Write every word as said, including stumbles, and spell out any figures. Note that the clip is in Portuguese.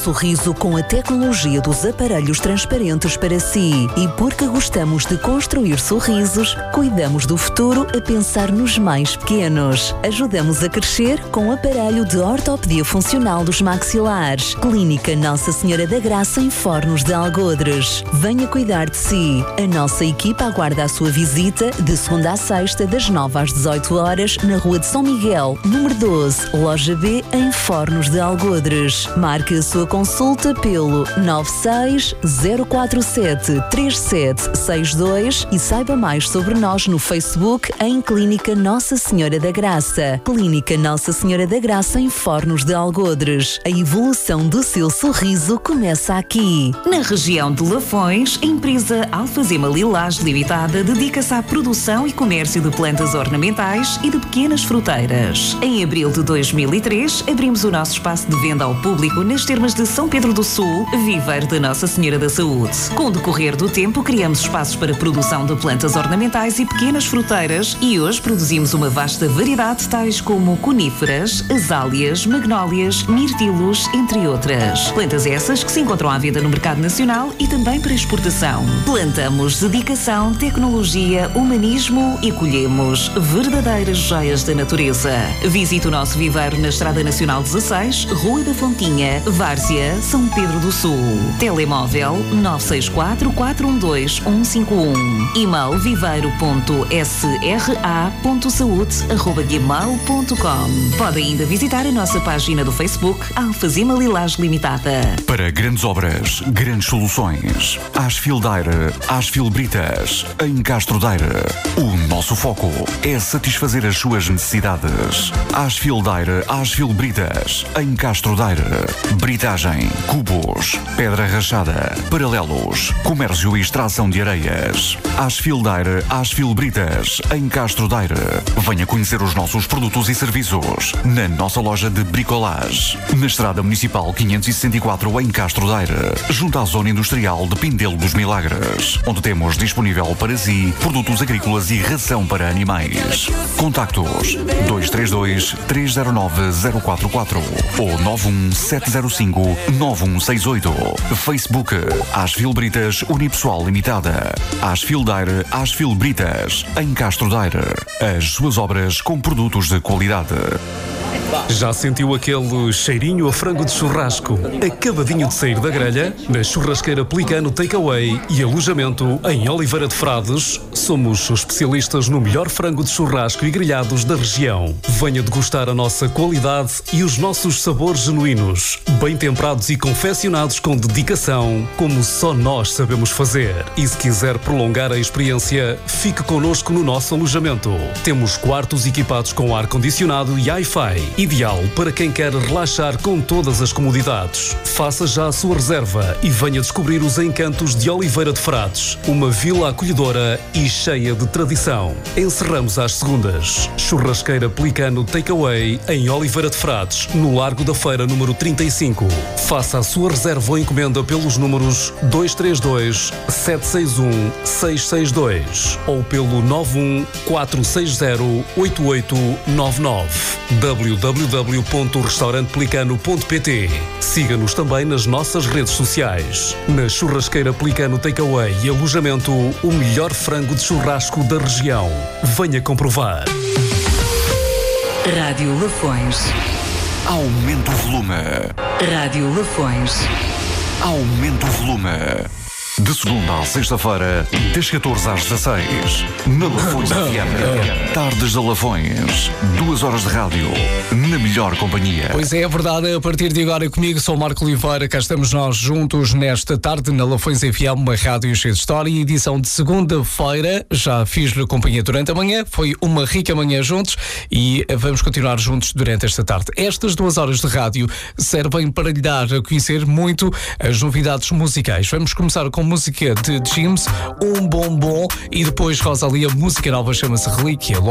sorriso com a tecnologia dos aparelhos transparentes para si. E porque gostamos de construir sorrisos, cuidamos do futuro a pensar nos mais pequenos. Ajudamos a crescer com o aparelho de ortopedia funcional dos maxilares. Clínica Nossa Senhora da Graça em Fornos de Algodres. Venha cuidar de si. A nossa equipa aguarda a sua visita de segunda a sexta, das nove às dezoito horas, na Rua de São Miguel, número doze, Loja B, em Fornos de Algodres. Marque a sua consulta pelo nove seis zero quatro sete três sete seis dois e saiba mais sobre nós no Facebook em Clínica Nossa Senhora da Graça. Clínica Nossa Senhora da Graça em Fornos de Algodres. A evolução do seu sorriso começa aqui. Na região de Lafões, a empresa Alfazema Lilás Limitada dedica-se à produção e comércio de plantas ornamentais e de pequenas fruteiras. Em abril de dois mil e três, abrimos o nosso espaço de venda ao público nas termas de São Pedro do Sul, Viveiro da Nossa Senhora da Saúde. Com o decorrer do tempo, criamos espaços para produção de plantas ornamentais e pequenas fruteiras e hoje produzimos uma vasta variedade, tais como coníferas, azáleas, magnólias, mirtilos, entre outras. Plantas essas que se encontram à venda no mercado nacional e também para exportação. Plantamos dedicação, tecnologia, humanismo e colhemos verdadeiras joias da natureza. Visite o nosso viveiro na Estrada Nacional dezasseis, Rua da Fontinha, Várzea, São Pedro do Sul. Telemóvel nove seis quatro, quatro um dois, um cinco um. E-mail viveiro ponto s r a ponto saúde arroba gmail ponto com. Pode ainda visitar a nossa página do Facebook Alfazema Lilás Limitada. Para grandes obras, grandes soluções. Asfil Daire, Asfil Britas, em Castro Daire. O nosso foco é satisfazer as suas necessidades. Asfil Daire, Asfil Britas, em Castro Daire. Britagem, cubos, pedra rachada, paralelos, comércio e extração de areias. Asfil Daire, Asfil Britas, em Castro Daire. Venha conhecer os nossos produtos e serviços na nossa loja de bricolage, na Estrada Municipal quinhentos e sessenta e quatro, em Castro Daire, junto à Zona Industrial de Pindelo dos Milagres, onde temos disponível para si produtos agrícolas e ração para animais. Contactos dois três dois, três zero nove, zero quatro quatro ou nove um sete zero cinco, nove um seis oito. Facebook Asfil Britas Unipessoal Limitada. Asfil Daire, Asfil Britas, em Castro Daire. As suas obras com produtos de qualidade. Já sentiu aquele cheirinho a frango de churrasco acabadinho de sair da grelha? Na Churrasqueira Pelicano Takeaway e alojamento em Oliveira de Frades, somos especialistas no melhor frango de churrasco e grelhados da região. Venha degustar a nossa qualidade e os nossos sabores genuínos, bem temperados e confeccionados com dedicação, como só nós sabemos fazer. E se quiser prolongar a experiência, fique connosco no nosso alojamento. Temos quartos equipados com ar-condicionado e Wi-Fi, ideal para quem quer relaxar com todas as comodidades. Faça já a sua reserva e venha descobrir os encantos de Oliveira de Frades, uma vila acolhedora e cheia de tradição. Encerramos às segundas. Churrasqueira Pelicano Takeaway em Oliveira de Frades, no Largo da Feira número trinta e cinco. Faça a sua reserva ou encomenda pelos números dois três dois, sete seis um, seis seis dois ou pelo nove um quatro seis zero, oito oito nove nove. w w w ponto restaurante pelicano ponto p t. Siga-nos também nas nossas redes sociais. Na Churrasqueira Pelicano Takeaway e alojamento, o melhor frango de churrasco da região. Venha comprovar. Rádio Lafões. Aumenta o volume. Rádio Lafões. Aumenta o volume. De segunda à sexta-feira, das catorze às dezasseis, na Lafões F M. Tardes da Lafões. Duas horas de rádio, na melhor companhia. Pois é, é verdade. A partir de agora comigo, sou o Marco Oliveira. Cá estamos nós juntos nesta tarde na Lafões F M, uma rádio cheia de história. Edição de segunda-feira. Já fiz-lhe companhia durante a manhã. Foi uma rica manhã juntos e vamos continuar juntos durante esta tarde. Estas duas horas de rádio servem para lhe dar a conhecer muito as novidades musicais. Vamos começar com música de James, Um Bombom, e depois Rosalia, música nova chama-se Relíquia.